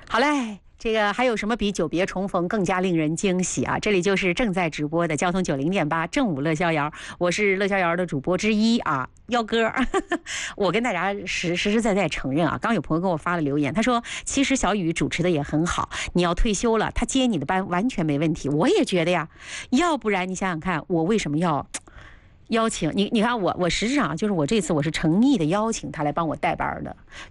好嘞。这个还有什么比久别重逢更加令人惊喜啊？这里就是正在直播的交通90.8正午乐逍遥，我是乐逍遥的主播之一啊，幺哥。我跟大家实实在在承认啊，刚有朋友给我发了留言，他说其实小雨主持的也很好，你要退休了，他接你的班完全没问题。我也觉得呀，要不然你想想看，我为什么要邀请你？你看我实质上就是我这次我是诚意的邀请他来帮我带班的。